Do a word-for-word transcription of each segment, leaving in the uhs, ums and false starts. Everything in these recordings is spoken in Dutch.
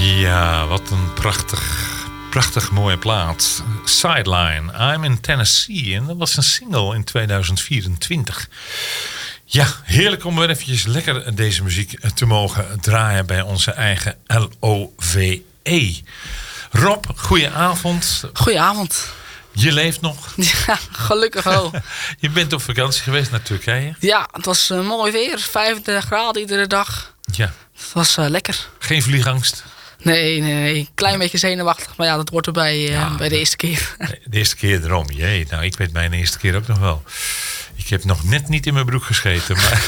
Ja, wat een prachtig, prachtig mooie plaat. Sideline, I'm in Tennessee. En dat was een single in tweeduizend vierentwintig. Ja, heerlijk om weer eventjes lekker deze muziek te mogen draaien bij onze eigen L O V E. Rob, goedenavond. Goedenavond. Je leeft nog? Ja, gelukkig wel. Je bent op vakantie geweest naar Turkije? Ja, het was uh, mooi weer. vijfendertig graden iedere dag. Ja. Het was uh, lekker. Geen vliegangst? Nee, nee, nee. Klein beetje zenuwachtig. Maar ja, dat wordt erbij uh, ja, bij de eerste keer. De eerste keer erom. Jee, nou, ik weet mijn eerste keer ook nog wel. Ik heb nog net niet in mijn broek gescheten. Maar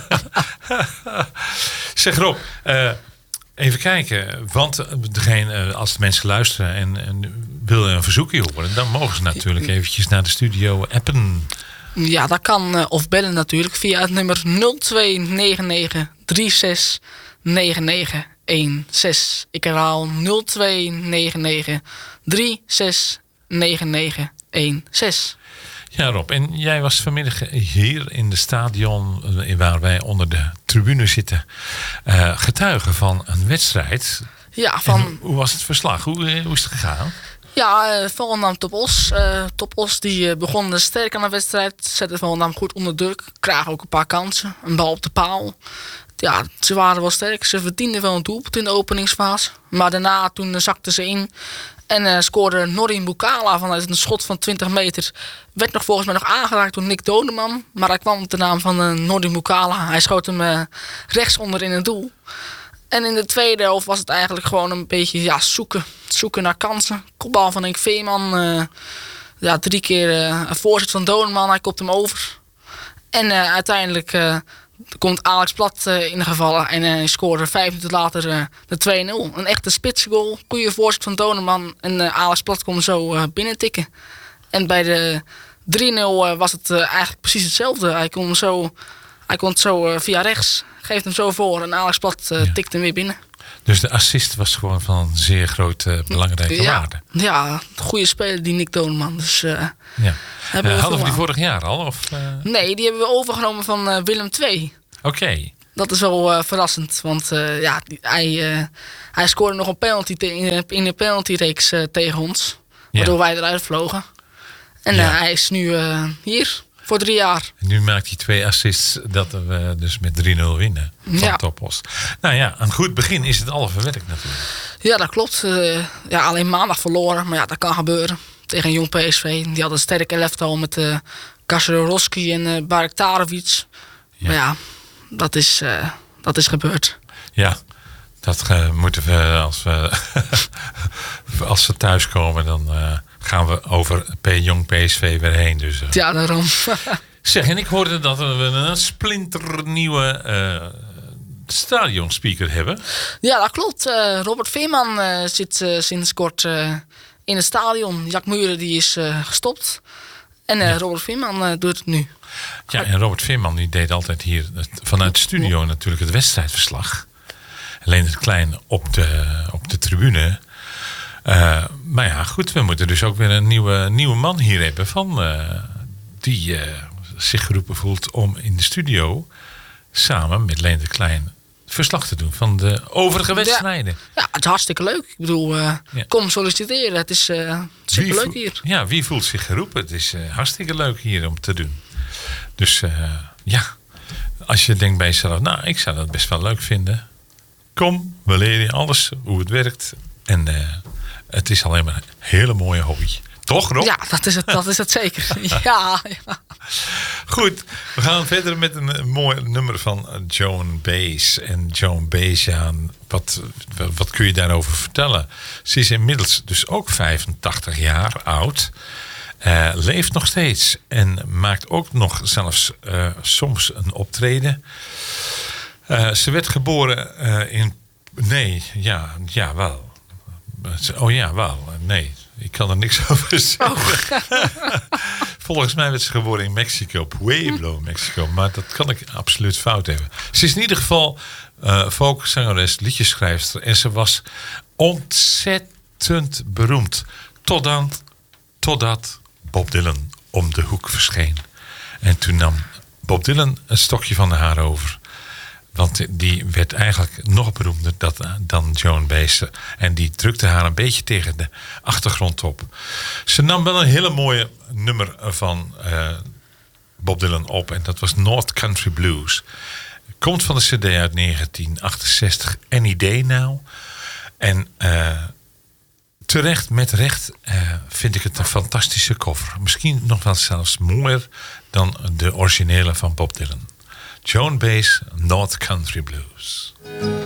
zeg Rob, uh, even kijken. Want degene, als de mensen luisteren en, en willen een verzoekje horen, dan mogen ze natuurlijk eventjes naar de studio appen. Ja, dat kan. Uh, of bellen natuurlijk via het nummer nul twee negen negen drie zes negen negen een zes. Ik herhaal nul twee negen negen drie zes negen negen een zes. Ja, Rob, en jij was vanmiddag hier in de stadion waar wij onder de tribune zitten, uh, getuige van een wedstrijd. Ja, van... Hoe, hoe was het verslag? Hoe, hoe is het gegaan? Ja, uh, Volendam Top Os. Uh, Top Os die uh, begon sterk aan de wedstrijd. Zette Volendam goed onder druk. Kragen ook een paar kansen. Een bal op de paal. Ja, ze waren wel sterk. Ze verdienden wel een doelpunt in de openingsfase. Maar daarna toen zakten ze in. En uh, scoorde Norrin Bukala vanuit een schot van twintig meter. Werd nog volgens mij nog aangeraakt door Nick Dodeman. Maar hij kwam op de naam van uh, Norrin Bukala. Hij schoot hem uh, rechtsonder in het doel. En in de tweede helft was het eigenlijk gewoon een beetje ja, zoeken. Zoeken naar kansen. Kopbal van Henk Veerman. Uh, ja, drie keer uh, een voorzet van Dodeman. Hij kopt hem over. En uh, uiteindelijk uh, komt Alex Plat uh, ingevallen. En hij uh, scoorde vijf minuten later uh, de twee nul. Een echte spitsgoal. Goede voorzet van Dodeman. En uh, Alex Plat kon zo uh, binnentikken. En bij de drie nul uh, was het uh, eigenlijk precies hetzelfde. Hij kon, zo, hij kon het zo uh, via rechts. Geeft hem zo voor. En Alex Plat uh, ja. tikt hem weer binnen. Dus de assist was gewoon van een zeer grote uh, belangrijke ja, waarde. Ja, goede speler die Nick Dodeman. Dus, uh, ja. hebben we uh, hadden we die aan. vorig jaar al? Of, uh... Nee, die hebben we overgenomen van uh, Willem twee. Oké. Okay. Dat is wel uh, verrassend. Want uh, ja, die, hij, uh, hij scoorde nog een penalty te, in, in de penaltyreeks uh, tegen ons. Waardoor ja. wij eruit vlogen. En ja. uh, hij is nu uh, hier. Voor drie jaar. En nu maakt hij twee assists dat we dus met drie nul winnen van ja. Top Os. Nou ja, een goed begin is het al verwerkt natuurlijk. Ja, dat klopt. Uh, ja, alleen maandag verloren. Maar ja, dat kan gebeuren. Tegen een jong P S V. Die hadden een sterke elftal met uh, Kaczorowski en uh, Barektarovic. Ja. Maar ja, dat is, uh, dat is gebeurd. Ja, dat uh, moeten we als we als ze thuiskomen dan... Uh, gaan we over P jong P S V weer heen. Dus, uh. Ja, daarom. Zeg, en ik hoorde dat we een splinternieuwe uh, stadionspeaker hebben. Ja, dat klopt. Uh, Robert Veerman uh, zit uh, sinds kort uh, in het stadion. Jack Muren die is uh, gestopt. En uh, ja. Robert Veerman uh, doet het nu. Ja, en Robert Veerman die deed altijd hier vanuit de studio natuurlijk het wedstrijdverslag. Alleen het Klein op de, op de tribune... Uh, maar ja, goed, we moeten dus ook weer een nieuwe, nieuwe man hier hebben van, uh, die uh, zich geroepen voelt om in de studio samen met Leen de Klein verslag te doen van de overige wedstrijden. Ja, ja, het is hartstikke leuk. Ik bedoel, uh, ja. kom solliciteren. Het is uh, super leuk hier. Ja, wie voelt zich geroepen? Het is uh, hartstikke leuk hier om te doen. Dus uh, ja, als je denkt bij jezelf, nou, ik zou dat best wel leuk vinden. Kom, we leren je alles, hoe het werkt. En... Uh, het is alleen maar een hele mooie hobby. Toch, Rob? Ja, dat is het, dat is het zeker. ja, ja. Goed, we gaan verder met een, een mooi nummer van Joan Baez. En Joan Baez, ja, wat, wat kun je daarover vertellen? Ze is inmiddels dus ook vijfentachtig jaar oud. Uh, leeft nog steeds. En maakt ook nog zelfs uh, soms een optreden. Uh, ze werd geboren uh, in... Nee, ja, ja, wel. Oh ja, wel. Nee, ik kan er niks over zeggen. Oh. Volgens mij werd ze geboren in Mexico, Pueblo, Mexico. Maar dat kan ik absoluut fout hebben. Ze is in ieder geval uh, folkzangeres, liedjeschrijfster. En ze was ontzettend beroemd. Totdat, totdat Bob Dylan om de hoek verscheen. En toen nam Bob Dylan een stokje van haar over. Want die werd eigenlijk nog beroemder dat, dan Joan Baez. En die drukte haar een beetje tegen de achtergrond op. Ze nam wel een hele mooie nummer van uh, Bob Dylan op. En dat was North Country Blues. Komt van de cd uit negentien achtenzestig. Any Day Now. En uh, terecht, met recht, uh, vind ik het een fantastische cover. Misschien nog wel zelfs mooier dan de originele van Bob Dylan. Joan Baez, North Country Blues.